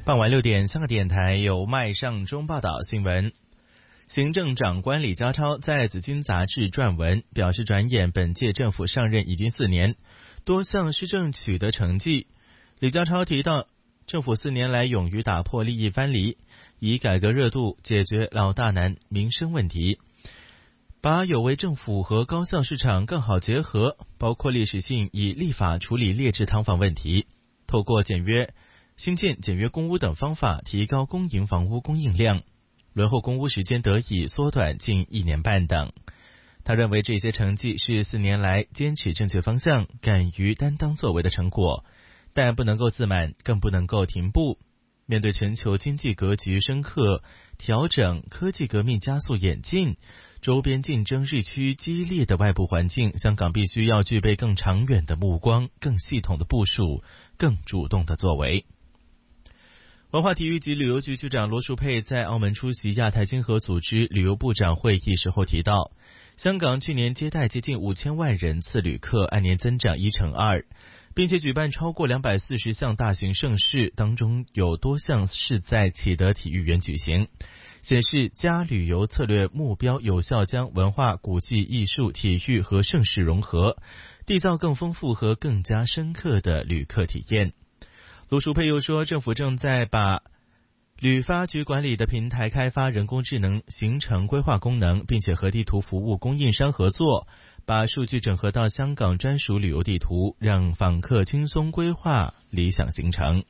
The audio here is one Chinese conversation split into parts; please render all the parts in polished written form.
傍晚6点，香港电台由麦尚中报道新闻。行政长官李家超在紫金杂志撰文表示，转眼本届政府上任已经4年，多项施政取得成绩。李家超提到，政府4年来勇于打破利益藩篱，以改革热度解决老大难民生问题，把有为政府和高效市场更好结合，包括历史性以立法处理劣质劏房问题，透过新建简约公屋等方法提高公营房屋供应量，轮候公屋时间得以缩短近1年半等。他认为这些成绩是4年来坚持正确方向、敢于担当作为的成果，但不能够自满，更不能够停步。面对全球经济格局深刻调整、科技革命加速演进、周边竞争日趋激烈的外部环境，香港必须要具备更长远的目光、更系统的部署、更主动的作为。文化体育及旅游局局长罗淑佩在澳门出席亚太经合组织旅游部长会议时候提到，香港去年接待接近5000万人次旅客，按年增长1.2%，并且举办超过240项大型盛事，当中有多项是在启德体育园举行，显示加旅游策略目标有效将文化、古迹、艺术、体育和盛事融合，缔造更丰富和更加深刻的旅客体验。卢淑佩又说，政府正在把旅发局管理的平台开发人工智能行程规划功能，并且和地图服务供应商合作，把数据整合到香港专属旅游地图，让访客轻松规划理想行程。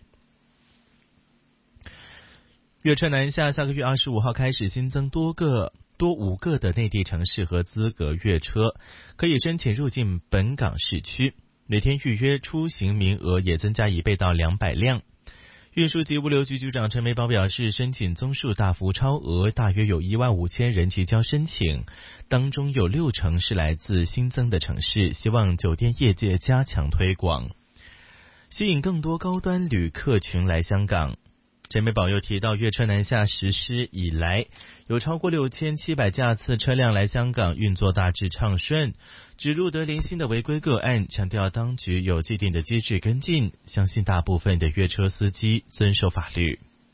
粤车南下下个月25号开始新增多5个的内地城市和资格粤车，可以申请入境本港市区，每天预约出行名额也增加1倍到200辆。运输及物流局局长陈梅宝表示，申请宗数大幅超额，大约有15000人提交申请，当中有60%是来自新增的城市，希望酒店业界加强推广，吸引更多高端旅客群来香港。陈梅宝又提到，粤车南下实施以来，有超过6700架次车辆来香港，运作大致畅顺，只录得零星的违规个案，强调当局有既定的机制跟进，相信大部分的粤车司机遵守法律。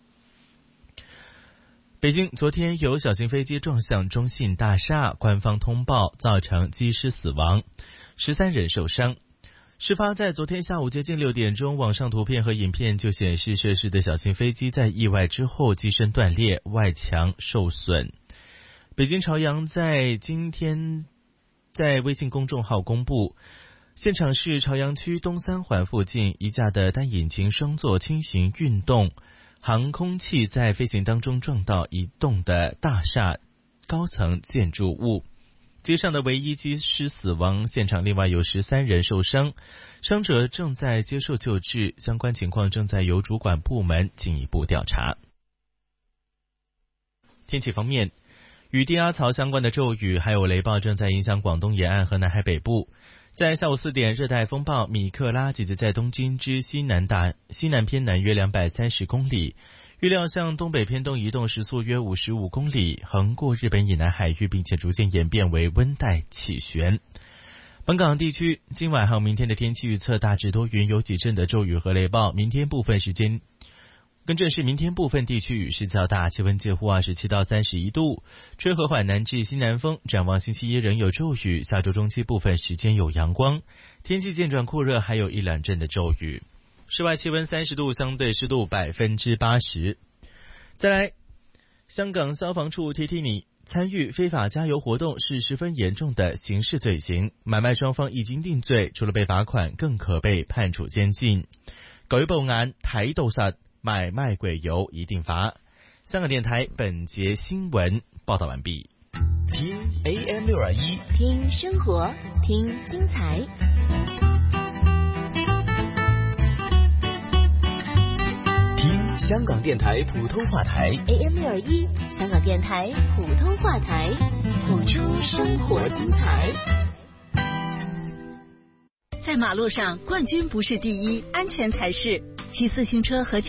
北京昨天有小型飞机撞向中信大厦，官方通报造成机师死亡，13人受伤。事发在昨天下午接近6点钟，网上图片和影片就显示涉事的小型飞机在意外之后机身断裂，外墙受损。北京朝阳在今天在微信公众号公布，现场是朝阳区东3环附近一架的单引擎双座轻型运动航空器在飞行当中撞到一栋的大厦高层建筑物，机上的唯一机师死亡，现场另外有13人受伤，伤者正在接受救治，相关情况正在由主管部门进一步调查。天气方面，与低压槽相关的骤雨还有雷暴正在影响广东沿岸和南海北部。在下午4点，热带风暴米克拉集结在东京之西南偏南约230公里，预料向东北偏东移动，时速约55公里，横过日本以南海域，并且逐渐演变为温带气旋。本港地区今晚还有明天的天气预测大致多云，有几阵的骤雨和雷暴，明天部分地区雨势较大，气温介乎27到31度，吹和缓南至西南风。展望星期一仍有骤雨，下周中期部分时间有阳光，天气渐转酷热，还有1-2阵的骤雨。室外气温30度，相对湿度80%。再来，香港消防处提提你，参与非法加油活动是十分严重的刑事罪行，买卖雙方一經定罪，除了被罰款，更可被判處監禁。舉報眼睇到實，買賣鬼油一定罰。香港電台本節新聞報道完畢。 聽 AM621， 聽生活，聽精彩。 聽香港電台普通話台 AM621，香港電台普通話台，谱出生活精彩。 在马路上，冠軍不是第一，安全才是。騎自行車和